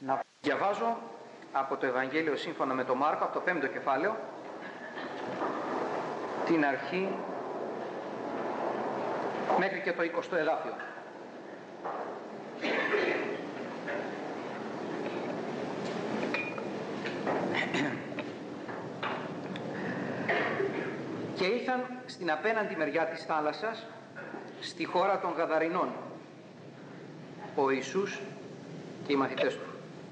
Να διαβάζω από το Ευαγγέλιο σύμφωνα με τον Μάρκο, από το 5ο κεφάλαιο, την αρχή μέχρι και το 20ο εδάφιο. Και ήρθαν στην απέναντι μεριά της θάλασσας, στη χώρα των Γαδαρινών, ο Ιησούς και οι μαθητές του.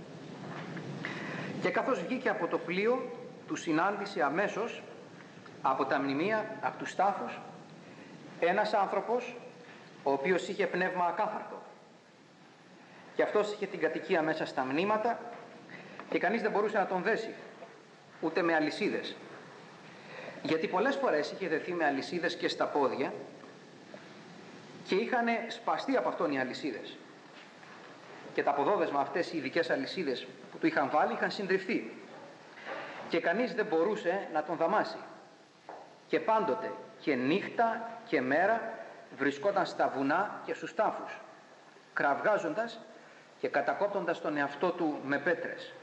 Και καθώς βγήκε από το πλοίο, του συνάντησε αμέσως από τα μνημεία, από τους τάφους, ένας άνθρωπος ο οποίος είχε πνεύμα ακάθαρτο. Και αυτός είχε την κατοικία μέσα στα μνήματα και κανείς δεν μπορούσε να τον δέσει, ούτε με αλυσίδες. Γιατί πολλές φορές είχε δεθεί με αλυσίδες και στα πόδια και είχαν σπαστεί από αυτόν οι αλυσίδες. Και τα αποδόδεσμα αυτές οι ειδικές αλυσίδες που του είχαν βάλει είχαν συντριφθεί. Και κανείς δεν μπορούσε να τον δαμάσει. Και πάντοτε και νύχτα και μέρα βρισκόταν στα βουνά και στους τάφους, κραυγάζοντας και κατακόπτοντας τον εαυτό του με πέτρες.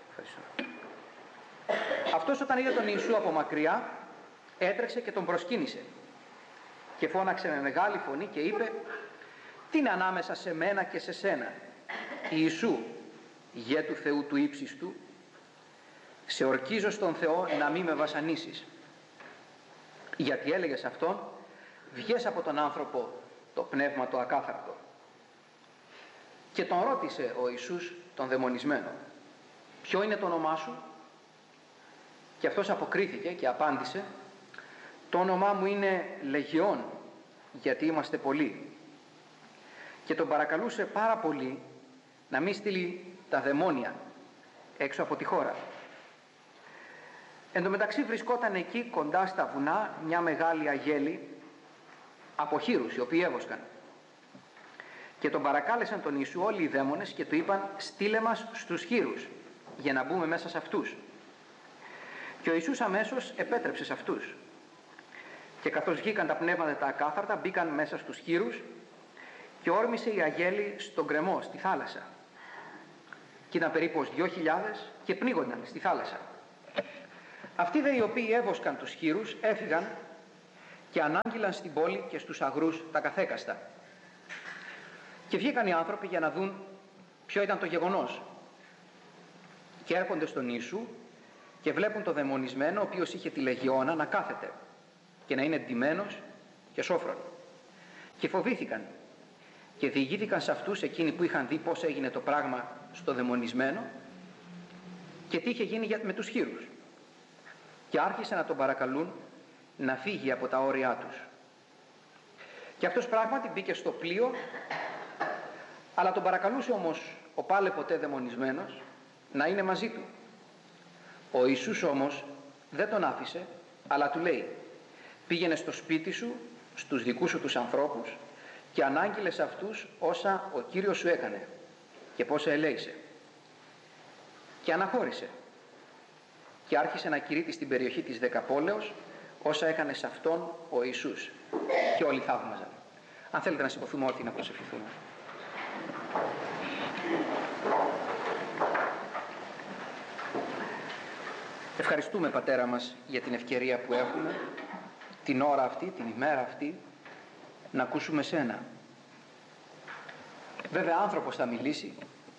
Αυτός όταν είδε τον Ιησού από μακριά, έτρεξε και τον προσκύνησε και φώναξε με μεγάλη φωνή και είπε: «Τι είναι ανάμεσα σε μένα και σε σένα, Ιησού, Γε του Θεού του ύψιστου? Σε ορκίζω στον Θεό να μην με βασανίσεις». Γιατί έλεγε σε αυτόν: «Βγες από τον άνθρωπο το πνεύμα το ακάθαρτο». Και τον ρώτησε ο Ιησούς τον δαιμονισμένο: «Ποιο είναι το όνομά σου?» Και αυτός αποκρίθηκε και απάντησε: «Το όνομά μου είναι Λεγιών, γιατί είμαστε πολλοί». Και τον παρακαλούσε πάρα πολύ να μην στείλει τα δαιμόνια έξω από τη χώρα. Εν τω μεταξύ βρισκόταν εκεί κοντά στα βουνά μια μεγάλη αγέλη από χήρους οι οποίοι έβοσκαν. Και τον παρακάλεσαν τον Ιησού όλοι οι δαίμονες και του είπαν: «Στείλε μας στους χήρους για να μπούμε μέσα σε αυτούς». Και ο Ιησούς αμέσως επέτρεψε σε αυτούς. Και καθώς βγήκαν τα πνεύματα τα ακάθαρτα, μπήκαν μέσα στους χήρους και όρμησε η αγέλη στον γκρεμό, στη θάλασσα. Και ήταν περίπου 2.000 και πνίγονταν στη θάλασσα. Αυτοί δε οι οποίοι έβοσκαν τους χήρους έφυγαν και ανάγγειλαν στην πόλη και στους αγρούς τα καθέκαστα. Και βγήκαν οι άνθρωποι για να δουν ποιο ήταν το γεγονός. Και έρχονται στον Ιησού και βλέπουν το δαιμονισμένο, ο οποίος είχε τη λεγιώνα, να κάθεται και να είναι ντυμένος και σόφρον. Και φοβήθηκαν και διηγήθηκαν σε αυτούς εκείνοι που είχαν δει πώς έγινε το πράγμα στο δαιμονισμένο και τι είχε γίνει με τους χήρους. Και άρχισαν να τον παρακαλούν να φύγει από τα όρια τους. Και αυτός πράγματι μπήκε στο πλοίο, αλλά τον παρακαλούσε όμως ο πάλε ποτέ δαιμονισμένος να είναι μαζί του. Ο Ιησούς όμως δεν τον άφησε, αλλά του λέει: «Πήγαινε στο σπίτι σου, στους δικούς σου τους ανθρώπους και ανάγγειλε σε αυτούς όσα ο Κύριος σου έκανε και πόσα ελέησε». Και αναχώρησε και άρχισε να κηρύττει στην περιοχή της Δεκαπόλεως όσα έκανε σε αυτόν ο Ιησούς. Και όλοι θαύμαζαν. Αν θέλετε να σηκωθούμε όλοι να προσευχηθούμε. Ευχαριστούμε, Πατέρα μας, για την ευκαιρία που έχουμε την ώρα αυτή, την ημέρα αυτή, να ακούσουμε Σένα. Βέβαια άνθρωπος θα μιλήσει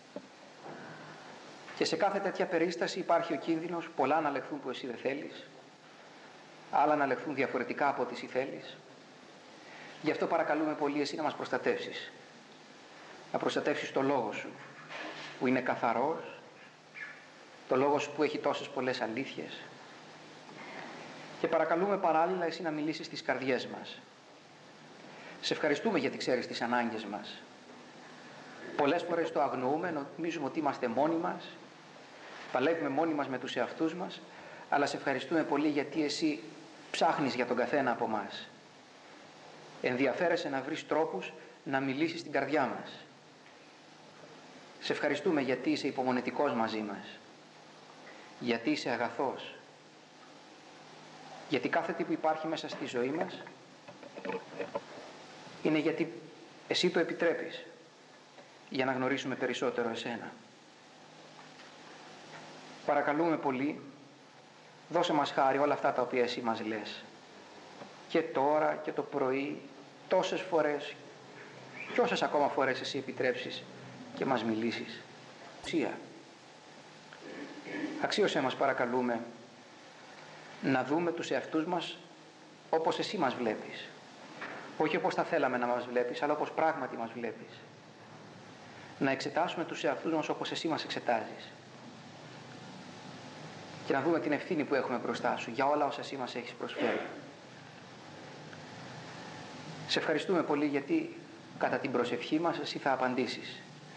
και σε κάθε τέτοια περίσταση υπάρχει ο κίνδυνος πολλά να λεχθούν που εσύ δεν θέλεις, άλλα να λεχθούν διαφορετικά από ό,τι εσύ θέλεις. Γι' αυτό παρακαλούμε πολύ εσύ να μας προστατεύσεις. Να προστατεύσεις το λόγο σου που είναι καθαρός, το λόγο σου που έχει τόσες πολλές αλήθειες. Και παρακαλούμε παράλληλα εσύ να μιλήσεις στις καρδιές μας. Σε ευχαριστούμε γιατί ξέρεις τις ανάγκες μας. Πολλές φορές το αγνοούμε, νομίζουμε ότι είμαστε μόνοι μας, παλεύουμε μόνοι μας με τους εαυτούς μας, αλλά σε ευχαριστούμε πολύ γιατί εσύ ψάχνεις για τον καθένα από μας. Ενδιαφέρεσαι να βρεις τρόπους να μιλήσεις στην καρδιά μας. Σε ευχαριστούμε γιατί είσαι υπομονετικός μαζί μας, γιατί είσαι αγαθός, γιατί κάθε τι που υπάρχει μέσα στη ζωή μας είναι γιατί εσύ το επιτρέπεις για να γνωρίσουμε περισσότερο εσένα. παρακαλούμε πολύ, δώσε μας χάρη όλα αυτά τα οποία εσύ μας λες. Και τώρα και το πρωί, τόσες φορές και όσες ακόμα φορές εσύ επιτρέψεις και μας μιλήσεις. Αξίωσέ μας παρακαλούμε να δούμε τους εαυτούς μας όπως εσύ μας βλέπεις. Όχι όπως θα θέλαμε να μας βλέπεις, αλλά όπως πράγματι μας βλέπεις. Να εξετάσουμε τους εαυτούς μας όπως εσύ μας εξετάζεις. Και να δούμε την ευθύνη που έχουμε μπροστά σου για όλα όσα εσύ μας έχεις προσφέρει. Σε ευχαριστούμε πολύ γιατί κατά την προσευχή μας εσύ θα απαντήσεις.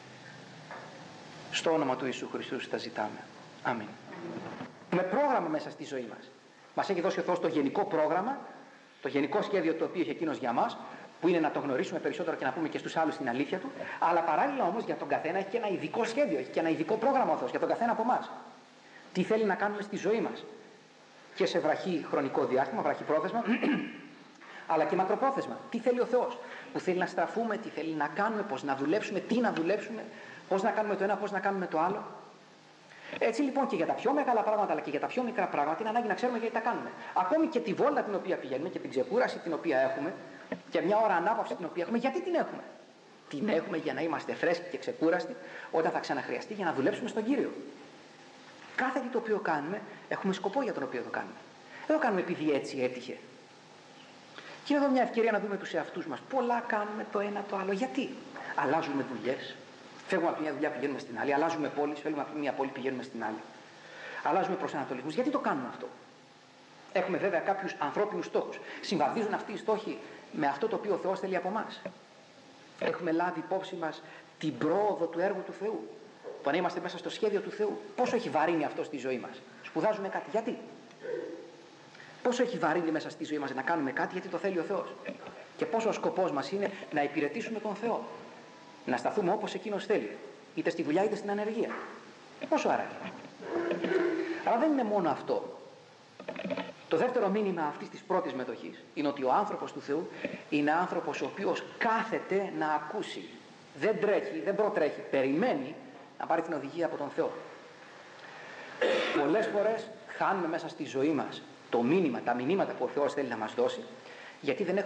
Στο όνομα του Ιησού Χριστού τα ζητάμε. Αμήν. Με πρόγραμμα μέσα στη ζωή μας. Μας έχει δώσει ο Θεός το γενικό πρόγραμμα, το γενικό σχέδιο το οποίο έχει εκείνος για μας, που είναι να το γνωρίσουμε περισσότερο και να πούμε και στους άλλους την αλήθεια του, αλλά παράλληλα όμως για τον καθένα έχει και ένα ειδικό σχέδιο, έχει και ένα ειδικό πρόγραμμα ο Θεός για τον καθένα από εμάς. Τι θέλει να κάνουμε στη ζωή μας. Και σε βραχή χρονικό διάστημα, βραχυπρόθεσμα, αλλά και μακροπρόθεσμα. Τι θέλει ο Θεός, που θέλει να στραφούμε, τι θέλει να κάνουμε, πώς να δουλέψουμε, τι να δουλέψουμε, πώς να κάνουμε το ένα, πώς να κάνουμε το άλλο. Έτσι λοιπόν και για τα πιο μεγάλα πράγματα αλλά και για τα πιο μικρά πράγματα είναι ανάγκη να ξέρουμε γιατί τα κάνουμε. Ακόμη και τη βόλτα την οποία πηγαίνουμε και την ξεκούραση την οποία έχουμε και μια ώρα ανάπαυση την οποία έχουμε, γιατί την έχουμε. Την έχουμε για να είμαστε φρέσκοι και ξεκούραστοι όταν θα ξαναχρειαστεί για να δουλέψουμε στον Κύριο. Κάθε τι το οποίο κάνουμε έχουμε σκοπό για τον οποίο το κάνουμε. Δεν το κάνουμε επειδή έτσι έτυχε. Και είναι εδώ μια ευκαιρία να δούμε τους εαυτούς μας. Πολλά κάνουμε το ένα το άλλο. Γιατί? Αλλάζουμε δουλειές. Φεύγουμε από μια δουλειά, πηγαίνουμε στην άλλη. Αλλάζουμε πόλεις, φεύγουμε από μια πόλη, πηγαίνουμε στην άλλη. Αλλάζουμε προσανατολισμούς. Γιατί το κάνουμε αυτό? Έχουμε βέβαια κάποιους ανθρώπινους στόχους. Συμβαδίζουν αυτοί οι στόχοι με αυτό το οποίο ο Θεός θέλει από εμάς? Έχουμε λάβει υπόψη μας την πρόοδο του έργου του Θεού? Το να είμαστε μέσα στο σχέδιο του Θεού. Πόσο έχει βαρύνει αυτό στη ζωή μας? Σπουδάζουμε κάτι. Γιατί? Πόσο έχει βαρύνει μέσα στη ζωή μας να κάνουμε κάτι γιατί το θέλει ο Θεός? Και πόσο ο σκοπός μας είναι να υπηρετήσουμε τον Θεό? Να σταθούμε όπως εκείνος θέλει, είτε στη δουλειά είτε στην ανεργία. Πόσο άραγε? Αλλά δεν είναι μόνο αυτό. Το δεύτερο μήνυμα αυτής της πρώτης μετοχής είναι ότι ο άνθρωπος του Θεού είναι άνθρωπος ο οποίος κάθεται να ακούσει. Δεν τρέχει, δεν προτρέχει, περιμένει να πάρει την οδηγία από τον Θεό. Πολλές φορές χάνουμε μέσα στη ζωή μας το μήνυμα, τα μηνύματα που ο Θεός θέλει να μας δώσει, γιατί δεν έχουμε